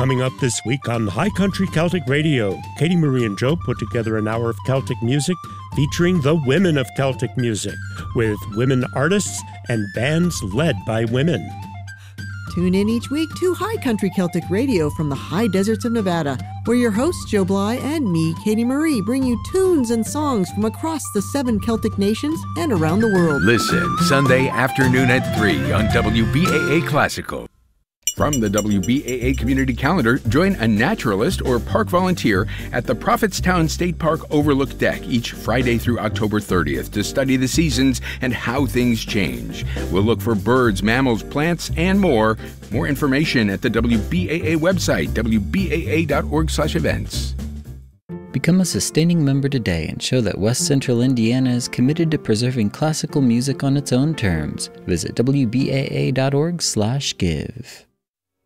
Coming up this week on High Country Celtic Radio, Katie Marie and Joe put together an hour of Celtic music featuring the women of Celtic music, with women artists and bands led by women. Tune in each week to High Country Celtic Radio from the high deserts of Nevada, where your hosts Joe Bly and me, Katie Marie, bring you tunes and songs from across the 7 Celtic nations and around the world. Listen Sunday afternoon at 3 on WBAA Classical. From the WBAA Community Calendar, join a naturalist or park volunteer at the Prophetstown State Park Overlook Deck each Friday through October 30th to study the seasons and how things change. We'll look for birds, mammals, plants, and more. More information at the WBAA website, wbaa.org/events. Become a sustaining member today and show that West Central Indiana is committed to preserving classical music on its own terms. Visit wbaa.org/give.